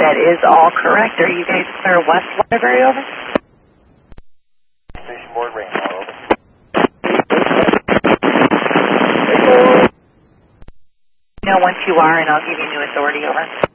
That is all correct. Are you guys clear West Waterbury, over? Station board ring, over. No, once you are, and I'll give you new authority, over.